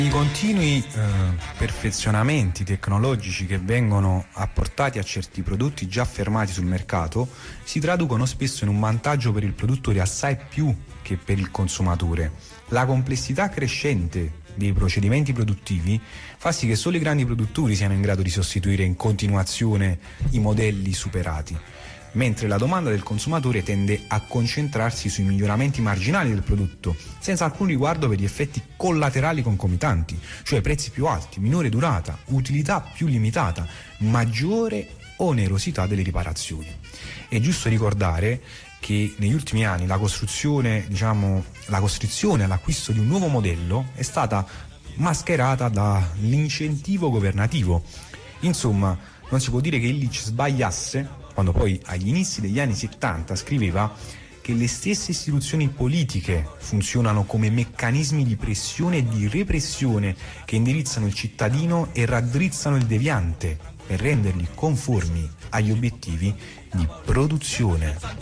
I continui perfezionamenti tecnologici che vengono apportati a certi prodotti già fermati sul mercato si traducono spesso in un vantaggio per il produttore assai più che per il consumatore. La complessità crescente dei procedimenti produttivi fa sì che solo i grandi produttori siano in grado di sostituire in continuazione i modelli superati, mentre la domanda del consumatore tende a concentrarsi sui miglioramenti marginali del prodotto, senza alcun riguardo per gli effetti collaterali concomitanti, cioè prezzi più alti, minore durata, utilità più limitata, maggiore onerosità delle riparazioni. È giusto ricordare che negli ultimi anni la costruzione all'acquisto di un nuovo modello è stata mascherata dall'incentivo governativo. Insomma, non si può dire che Illich sbagliasse quando poi agli inizi degli anni 70 scriveva che le stesse istituzioni politiche funzionano come meccanismi di pressione e di repressione che indirizzano il cittadino e raddrizzano il deviante per renderli conformi agli obiettivi di produzione.